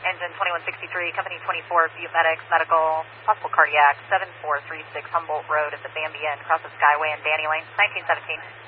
Engine 2163, Company 24, Butte Medics, Medical, possible cardiac, 7436 Humboldt Road at the Bambi Inn, across the Skyway and Danny Lane, 1917.